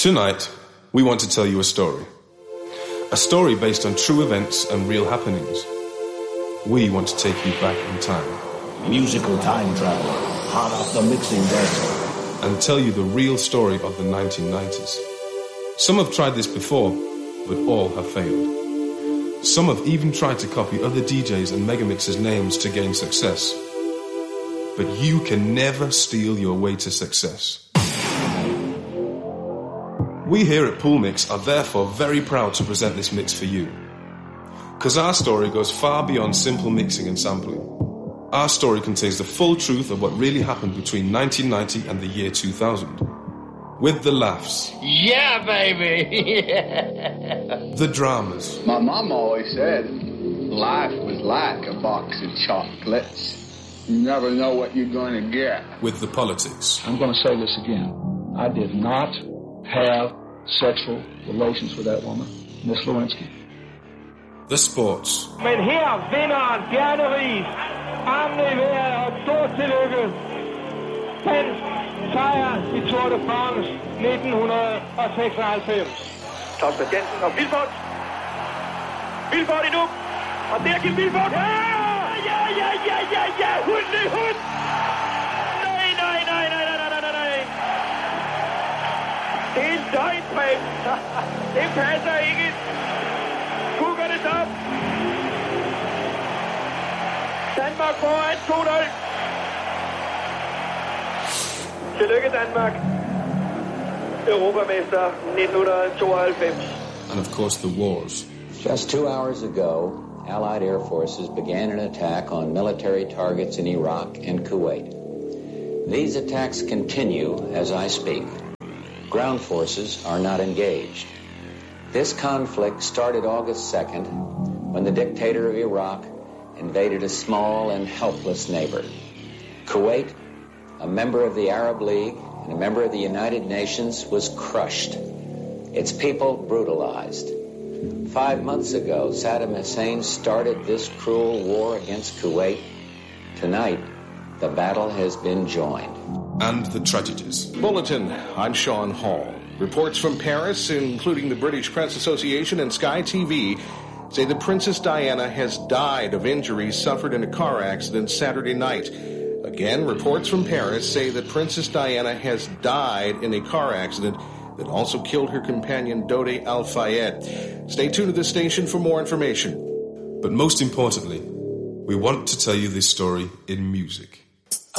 Tonight, we want to tell you a story. A story based on true events and real happenings. We want to take you back in time. Musical time travel, hot off the mixing desk. And tell you the real story of the 1990s. Some have tried this before, but all have failed. Some have even tried to copy other DJs and megamixers' names to gain success. But you can never steal your way to success. We here at Pool Mix are therefore very proud to present this mix for you. Because our story goes far beyond simple mixing and sampling. Our story contains the full truth of what really happened between 1990 and the year 2000. With the laughs. Yeah, baby! Yeah. The dramas. My mom always said life was like a box of chocolates. You never know what you're going to get. With the politics. I'm going to say this again. I did not have sexual relations with that woman, Miss Lewinsky. The sports. Men her vinderen Bjarne Riis. Armene i vejret og stort tillykke. Dansk sejr i Tour de France 1996. Claus Jensen og Vilfort. Vilfort endnu. Og der giver Vilfort. Ja! Hund! Nej. Det er en døgnpræg. Det passer ikke. Kukker det op. Danmark foran 2-0. Tillykke Danmark. Europamester 1992. And of course the wars. Just 2 hours ago, Allied air forces began an attack on military targets in Iraq and Kuwait. These attacks continue as I speak. Ground forces are not engaged. This conflict started August 2nd when the dictator of Iraq invaded a small and helpless neighbor. Kuwait, a member of the Arab League and a member of the United Nations, was crushed. Its people brutalized. 5 months ago, Saddam Hussein started this cruel war against Kuwait. Tonight, the battle has been joined. And the tragedies. Bulletin, I'm Sean Hall. Reports from Paris, including the British Press Association and Sky TV, say that Princess Diana has died of injuries suffered in a car accident Saturday night. Again, reports from Paris say that Princess Diana has died in a car accident that also killed her companion Dodi Al-Fayed. Stay tuned to this station for more information. But most importantly, we want to tell you this story in music.